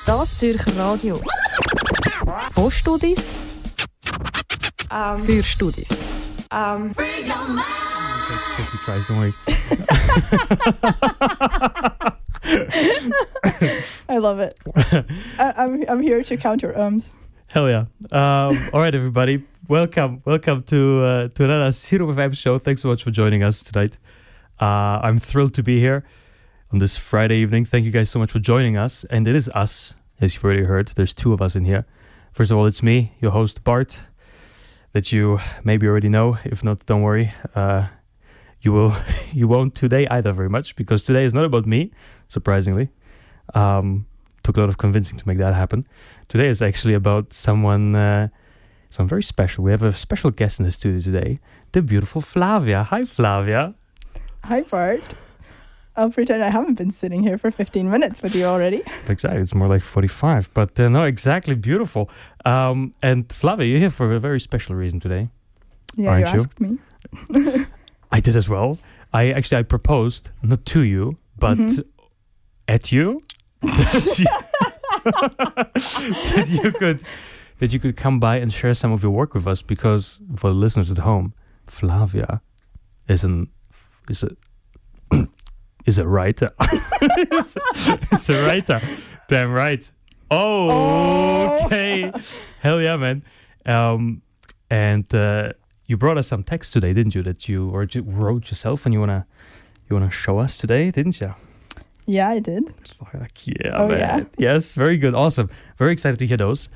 Das Zürcher Radio. Von Studis. Für Studis. Free your mind. 50 tries, don't worry. I love it. I'm here to count your ums. Hell yeah. All right, everybody. Welcome to another Zero FM show. Thanks so much for joining us tonight. I'm thrilled to be here on this Friday evening. Thank you guys so much for joining us. And it is us, as you've already heard. There's two of us in here. First of all, it's me, your host, Bart, that you maybe already know. If not, don't worry. You won't today either very much, because today is not about me, surprisingly. Took a lot of convincing to make that happen. Today is actually about someone very special. We have a special guest in the studio today, the beautiful Flavia. Hi, Flavia. Hi, Bart. I'll pretend I haven't been sitting here for 15 minutes with you already. Exactly, it's more like 45, but no, exactly, beautiful. And Flavia, you're here for a very special reason today. Yeah, Aren't you you? asked me. I did as well. I proposed, not to you, but at you. that you could come by and share some of your work with us, because for the listeners at home, Flavia is a writer. is a writer. Damn right. Oh, okay. Hell yeah, man. And you brought us some text today, didn't you? That you wrote yourself, and you wanna show us today, didn't you? Yeah, I did. Fuck yeah, Oh, man. yeah? Yes, very good. Awesome. Very excited to hear those.